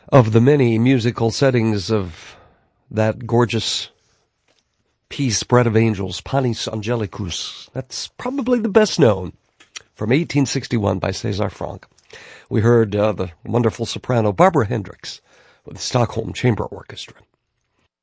of the many musical settings of that gorgeous piece, Bread of Angels, Panis Angelicus. That's probably the best known, from 1861 by César Franck. We heard the wonderful soprano Barbara Hendricks with the Stockholm Chamber Orchestra.